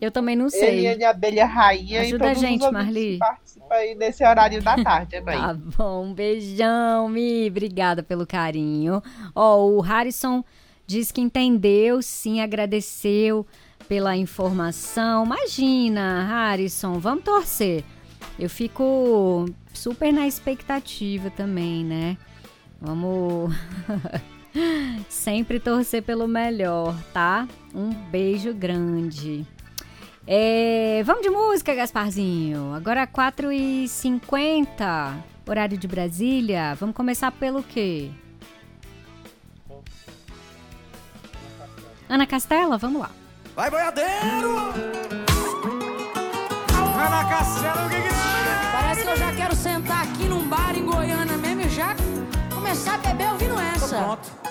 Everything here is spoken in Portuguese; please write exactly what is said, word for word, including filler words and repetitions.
Eu também não sei. Eliane Abelha Rainha. Ajuda e a todos gente, os Marli. Que participam aí nesse horário da tarde também. Tá bom, um beijão, Mi. Obrigada pelo carinho. Ó, o Harrison diz que entendeu, sim, agradeceu pela informação. Imagina, Harrison, vamos torcer. Eu fico super na expectativa também, né? Vamos sempre torcer pelo melhor, tá? Um beijo grande. É, vamos de música, Gasparzinho. Agora quatro e cinquenta, horário de Brasília. Vamos começar pelo quê? Ana Castela, vamos lá. Vai, boiadeiro! Ana Castela, o que que é? Parece que eu já quero sentar aqui num bar em Goiânia mesmo e já começar a beber ouvindo essa. Pronto.